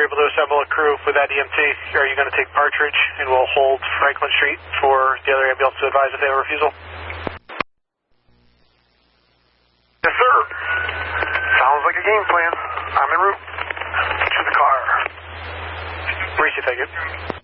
able to assemble a crew with that EMT, are you going to take Partridge and we'll hold Franklin Street for the other ambulance to advise if they have a refusal? Yes, sir. Sounds like a game plan. I'm en route to the car. Appreciate that, good.